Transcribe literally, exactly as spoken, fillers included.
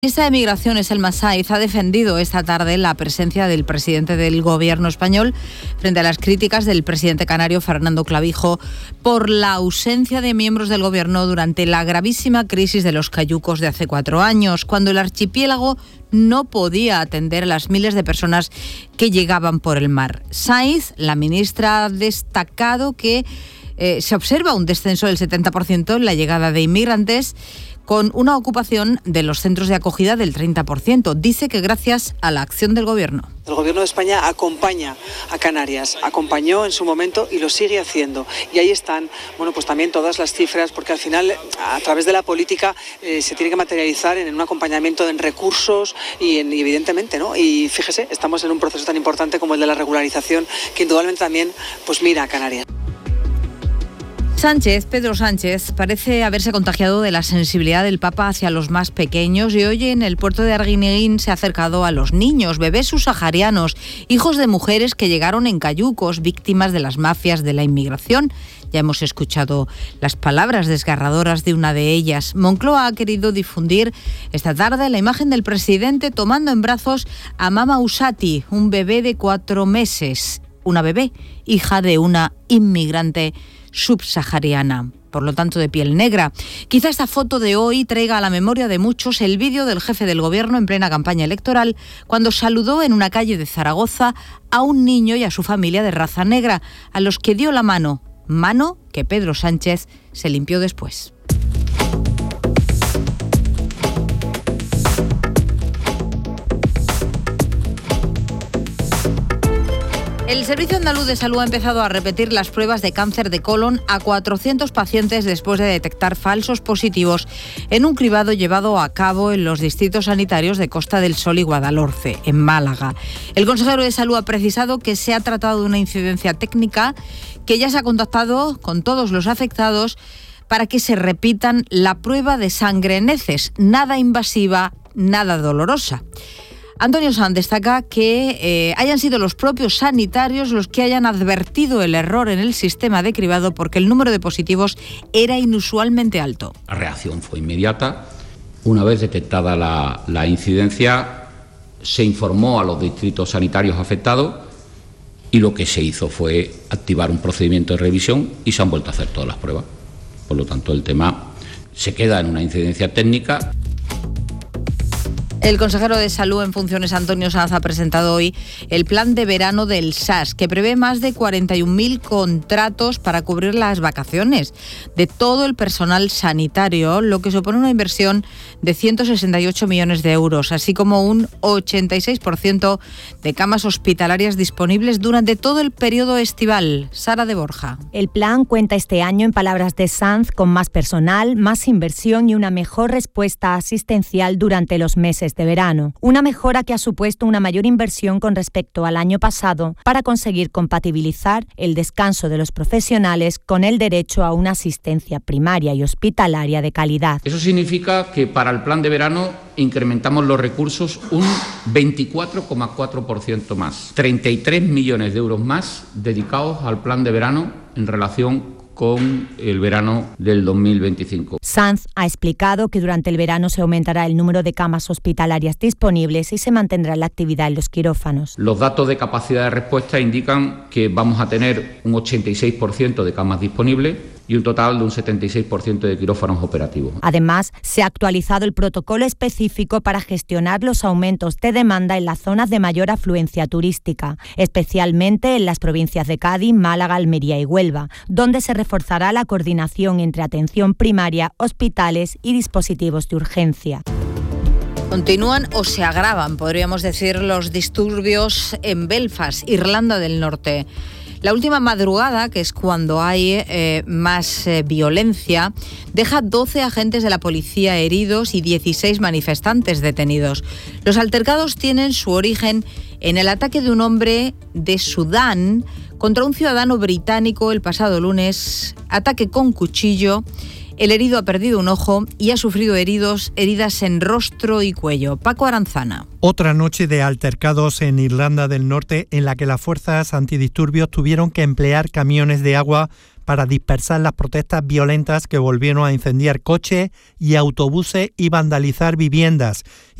La ministra de Migraciones, Elma Sáiz, ha defendido esta tarde la presencia del presidente del gobierno español frente a las críticas del presidente canario, Fernando Clavijo, por la ausencia de miembros del gobierno durante la gravísima crisis de los cayucos de hace cuatro años, cuando el archipiélago no podía atender a las miles de personas que llegaban por el mar. Sáiz, la ministra, ha destacado que eh, se observa un descenso del setenta por ciento en la llegada de inmigrantes, con una ocupación de los centros de acogida del treinta por ciento. Dice que gracias a la acción del gobierno. El gobierno de España acompaña a Canarias, acompañó en su momento y lo sigue haciendo. Y ahí están, bueno, pues también todas las cifras, porque al final, a través de la política, eh, se tiene que materializar en un acompañamiento en recursos y, en, y evidentemente, ¿no? Y fíjese, estamos en un proceso tan importante como el de la regularización, que indudablemente también, pues mira a Canarias. Sánchez, Pedro Sánchez, parece haberse contagiado de la sensibilidad del Papa hacia los más pequeños y hoy en el puerto de Arguineguín se ha acercado a los niños, bebés subsaharianos, hijos de mujeres que llegaron en cayucos, víctimas de las mafias de la inmigración. Ya hemos escuchado las palabras desgarradoras de una de ellas. Moncloa ha querido difundir esta tarde la imagen del presidente tomando en brazos a Mama Usati, un bebé de cuatro meses. Una bebé, hija de una inmigrante subsahariana, por lo tanto de piel negra. Quizá esta foto de hoy traiga a la memoria de muchos el vídeo del jefe del gobierno en plena campaña electoral cuando saludó en una calle de Zaragoza a un niño y a su familia de raza negra, a los que dio la mano, mano que Pedro Sánchez se limpió después. El Servicio Andaluz de Salud ha empezado a repetir las pruebas de cáncer de colon a cuatrocientos pacientes después de detectar falsos positivos en un cribado llevado a cabo en los distritos sanitarios de Costa del Sol y Guadalhorce, en Málaga. El consejero de Salud ha precisado que se ha tratado de una incidencia técnica, que ya se ha contactado con todos los afectados para que se repitan la prueba de sangre en heces, nada invasiva, nada dolorosa. Antonio Sanz destaca que eh, hayan sido los propios sanitarios los que hayan advertido el error en el sistema de cribado porque el número de positivos era inusualmente alto. La reacción fue inmediata. Una vez detectada la, la incidencia, se informó a los distritos sanitarios afectados y lo que se hizo fue activar un procedimiento de revisión y se han vuelto a hacer todas las pruebas. Por lo tanto, el tema se queda en una incidencia técnica. El consejero de Salud en funciones, Antonio Sanz, ha presentado hoy el plan de verano del S A S, que prevé más de cuarenta y un mil contratos para cubrir las vacaciones de todo el personal sanitario, lo que supone una inversión de ciento sesenta y ocho millones de euros, así como un ochenta y seis por ciento de camas hospitalarias disponibles durante todo el periodo estival. Sara de Borja. El plan cuenta este año, en palabras de Sanz, con más personal, más inversión y una mejor respuesta asistencial durante los meses de verano. Una mejora que ha supuesto una mayor inversión con respecto al año pasado para conseguir compatibilizar el descanso de los profesionales con el derecho a una asistencia primaria y hospitalaria de calidad. Eso significa que para el plan de verano incrementamos los recursos un veinticuatro coma cuatro por ciento más. treinta y tres millones de euros más dedicados al plan de verano en relación con el verano del dos mil veinticinco. Sanz ha explicado que durante el verano se aumentará el número de camas hospitalarias disponibles y se mantendrá la actividad en los quirófanos. Los datos de capacidad de respuesta indican que vamos a tener un ochenta y seis por ciento de camas disponibles y un total de un setenta y seis por ciento de quirófanos operativos. Además, se ha actualizado el protocolo específico para gestionar los aumentos de demanda en las zonas de mayor afluencia turística, especialmente en las provincias de Cádiz, Málaga, Almería y Huelva, donde se reforzará la coordinación entre atención primaria, hospitales y dispositivos de urgencia. Continúan o se agravan, podríamos decir, los disturbios en Belfast, Irlanda del Norte. La última madrugada, que es cuando hay eh, más eh, violencia, deja doce agentes de la policía heridos y dieciséis manifestantes detenidos. Los altercados tienen su origen en el ataque de un hombre de Sudán contra un ciudadano británico el pasado lunes, ataque con cuchillo. El herido ha perdido un ojo y ha sufrido heridos, heridas en rostro y cuello. Paco Aranzana. Otra noche de altercados en Irlanda del Norte en la que las fuerzas antidisturbios tuvieron que emplear camiones de agua para dispersar las protestas violentas que volvieron a incendiar coches y autobuses y vandalizar viviendas.